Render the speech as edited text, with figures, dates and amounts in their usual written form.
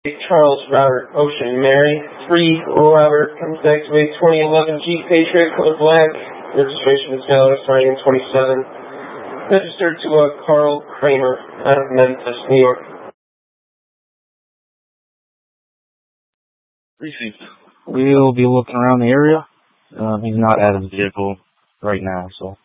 Charles Robert Ocean Mary. 3 Robert comes back to a 2011 Jeep Patriot, color black. Registration is valid starting in 27. Registered to Carl Kramer out of Memphis, New York. Received. We'll be looking around the area. He's not at his vehicle right now, so